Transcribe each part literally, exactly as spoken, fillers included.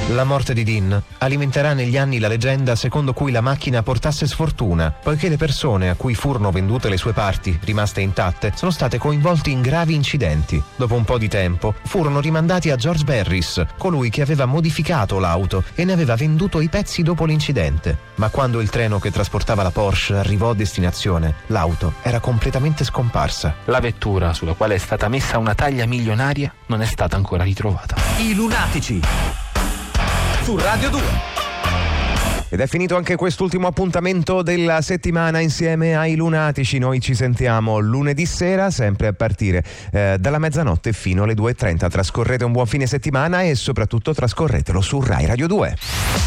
La morte di Dean alimenterà negli anni la leggenda secondo cui la macchina portasse sfortuna, poiché le persone a cui furono vendute le sue parti, rimaste intatte, sono state coinvolte in gravi incidenti. Dopo un po' di tempo furono rimandati a George Barris, colui che aveva modificato l'auto e ne aveva venduto i pezzi dopo l'incidente. Ma quando il treno che trasportava la Porsche arrivò a destinazione, l'auto era completamente scomparsa. La vettura sulla quale è stata messa una taglia milionaria non è stata ancora ritrovata. I lunatici su Radio due. Ed è finito anche quest'ultimo appuntamento della settimana insieme ai Lunatici. Noi ci sentiamo lunedì sera, sempre a partire eh, dalla mezzanotte fino alle due e trenta. Trascorrete un buon fine settimana e soprattutto trascorretelo su Rai Radio due.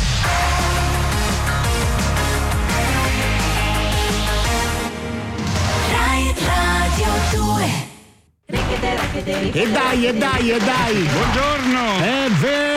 Rai Radio due. E dai, e dai, e dai! Buongiorno! È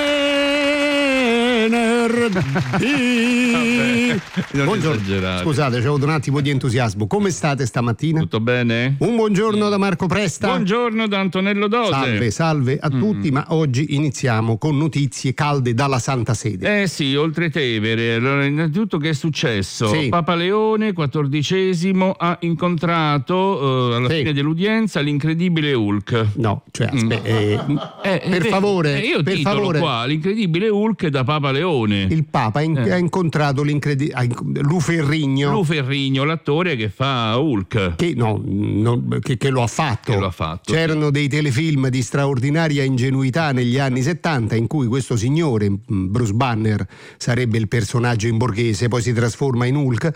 venerdì! Buongiorno. Scusate, c'è avuto un attimo di entusiasmo. Come state stamattina? Tutto bene? Un buongiorno da Marco Presta. Buongiorno da Antonello Dose. Salve, salve a tutti, mm. ma oggi iniziamo con notizie calde dalla Santa Sede. Eh sì, oltre Tevere. Allora, innanzitutto che è successo? Sì. Papa Leone quattordicesimo ha incontrato eh, alla sì. fine dell'udienza l'incredibile Hulk. No, cioè aspetta, eh, eh, per eh, favore, eh, io per titolo favore. qua l'incredibile Hulk da Papa Leone. Il Papa in- Eh. ha incontrato l'incredibile Lu Ferrigno. Lu Ferrigno, l'attore che fa Hulk. Che, no, non- che, che lo ha fatto. Che lo ha fatto, C'erano sì. dei telefilm di straordinaria ingenuità negli anni settanta in cui questo signore, Bruce Banner, sarebbe il personaggio in borghese, poi si trasforma in Hulk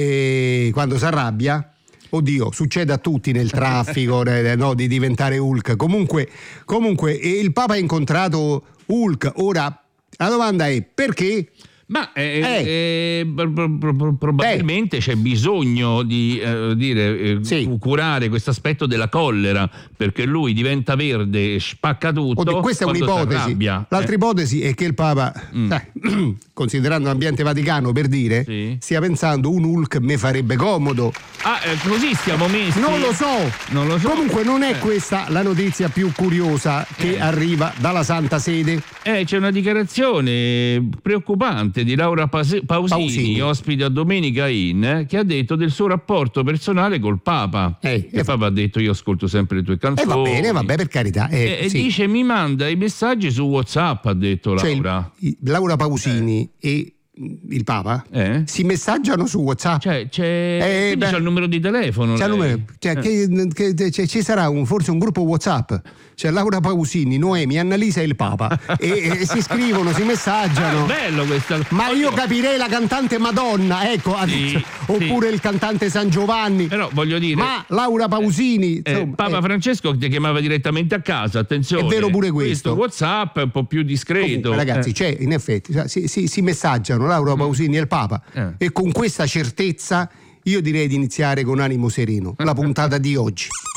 e quando si arrabbia. Oddio, succede a tutti nel traffico no, di diventare Hulk. Comunque, comunque il Papa ha incontrato Hulk. Ora, la domanda è perché? Ma eh, Eh. eh, pro- pro- pro- probabilmente c'è bisogno di eh, dire, eh, Sì. curare questo aspetto della collera, perché lui diventa verde e spacca tutto. Oddio, questa è quando un'ipotesi. s'arrabbia. L'altra Eh. ipotesi è che il Papa, Mm. sai, considerando l'ambiente vaticano per dire, Sì. stia pensando un Hulk me farebbe comodo. Ah, eh, così stiamo messi. Non lo so. Non lo so. Comunque non è Eh. questa la notizia più curiosa che Eh. arriva dalla Santa Sede. Eh, c'è una dichiarazione preoccupante di Laura Pase- Pausini, Pausini. ospite a Domenica In, eh, che ha detto del suo rapporto personale col Papa. Eh, il eh, Papa ha detto: io ascolto sempre le tue E canzoni. va bene, vabbè, per carità. eh, E, e sì. dice: mi manda i messaggi su WhatsApp, ha detto Cioè, Laura. il- il- Laura Pausini e il Papa Eh? si messaggiano su WhatsApp. Cioè, c'è, Eh, quindi beh. c'ha il numero di telefono. C'è il lei. numero- cioè, Eh. che, che- che- ci sarà un- forse un gruppo WhatsApp. C'è Laura Pausini, Noemi, Annalisa e il Papa e, e si scrivono, si messaggiano. Ah, bello questa. Ma io Oddio, capirei la cantante Madonna, ecco, Sì, oppure sì. il cantante San Giovanni. Però voglio dire. Ma Laura Pausini, Eh, insomma, Papa eh, Francesco ti chiamava direttamente a casa, attenzione. È vero pure questo. WhatsApp è un po' più discreto. comunque, ragazzi, Eh. c'è in effetti, cioè, si, si- si messaggiano Laura Pausini e il Papa Eh. e con questa certezza io direi di iniziare con animo sereno la puntata di oggi.